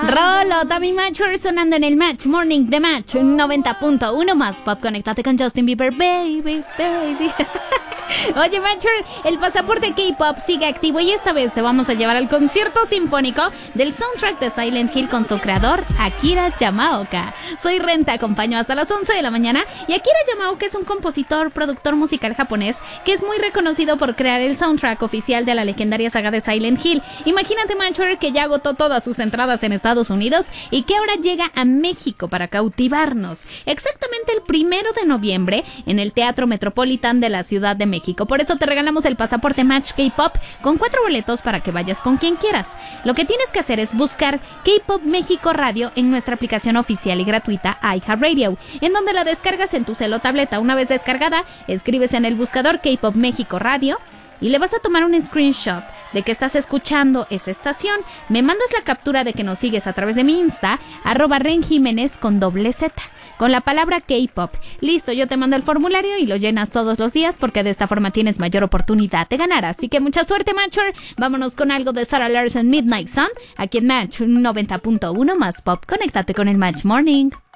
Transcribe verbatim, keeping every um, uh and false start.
Rolo, Tommy Matcher sonando en el Match Morning de Match noventa punto uno más pop. Conéctate con Justin Bieber, baby, baby. Oye, Matcher, el pasaporte K-pop sigue activo y esta vez te vamos a llevar al concierto sinfónico del soundtrack de Silent Hill con su creador, Akira Yamaoka. Soy Ren, te acompaño hasta las once de la mañana y Akira Yamaoka es un compositor, productor musical japonés que es muy reconocido por crear el soundtrack oficial de la legendaria saga de Silent Hill. Imagínate, Matcher, que ya agotó todas sus entradas en Estados Unidos y que ahora llega a México para cautivarnos. Exactamente el primero de noviembre en el Teatro Metropolitan de la Ciudad de México. Por eso te regalamos el pasaporte Match K-Pop con cuatro boletos para que vayas con quien quieras. Lo que tienes que hacer es buscar K-Pop México Radio en nuestra aplicación oficial y gratuita iHeartRadio, en donde la descargas en tu cel o tableta. Una vez descargada, escribes en el buscador K-Pop México Radio y le vas a tomar un screenshot de que estás escuchando esa estación. Me mandas la captura de que nos sigues a través de mi Insta, arroba Ren Jiménez con doble Z, con la palabra K-Pop. Listo, yo te mando el formulario y lo llenas todos los días porque de esta forma tienes mayor oportunidad de ganar. Así que mucha suerte, Matcher. Vámonos con algo de Sarah Larson, Midnight Sun, aquí en Match noventa punto uno más pop. Conéctate con el Match Morning.